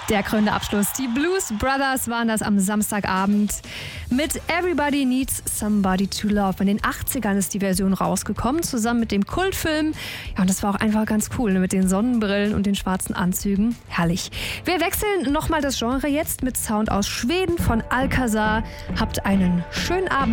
Der krönende Abschluss. Die Blues Brothers waren das am Samstagabend mit Everybody Needs Somebody to Love. In den 80ern ist die Version rausgekommen, zusammen mit dem Kultfilm. Ja, und das war auch einfach ganz cool, mit den Sonnenbrillen und den schwarzen Anzügen. Herrlich. Wir wechseln nochmal das Genre jetzt mit Sound aus Schweden von Alcazar. Habt einen schönen Abend.